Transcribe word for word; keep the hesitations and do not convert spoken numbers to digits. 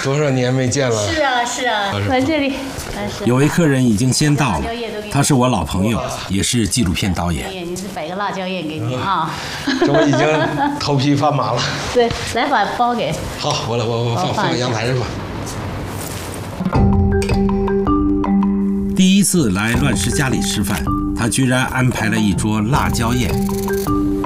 多少年没见了。 是啊是啊，来这里。 有位客人已经先到了，他是我老朋友，也是纪录片导演。 你是摆个辣椒宴给你啊。 这我已经头皮发麻了。 对，来把包给。 好，我来，我我放放阳台上吧。 第一次来乱石家里吃饭，他居然安排了一桌辣椒宴。